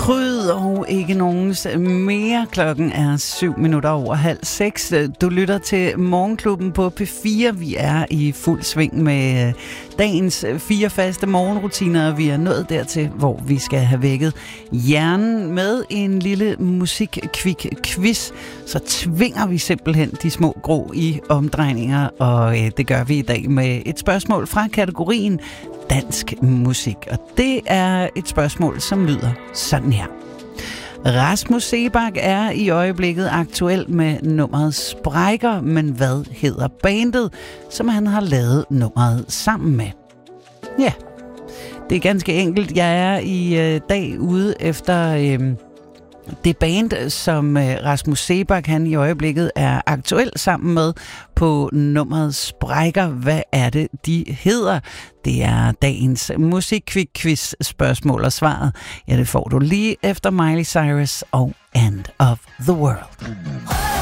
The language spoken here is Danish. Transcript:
Kryd og ikke nogens mere. Klokken er 6:07. Du lytter til Morgenklubben på P4. Vi er i fuld sving med dagens 4 faste morgenrutiner. Vi er nået dertil, hvor vi skal have vækket hjernen med en lille musikkvik-quiz. Så tvinger vi simpelthen de små grå i omdrejninger, og det gør vi i dag med et spørgsmål fra kategorien dansk musik. Og det er et spørgsmål, som lyder sådan her. Rasmus Seebach er i øjeblikket aktuel med nummeret Sprækker, men hvad hedder bandet, som han har lavet nummeret sammen med? Ja, det er ganske enkelt. Jeg er i dag ude efter det band, som Rasmus Seebach han i øjeblikket er aktuel sammen med på nummeret Sprækker. Hvad er det, de hedder? Det er dagens musikkvik-quiz spørgsmål, og svaret, ja, det får du lige efter Miley Cyrus og End of the World.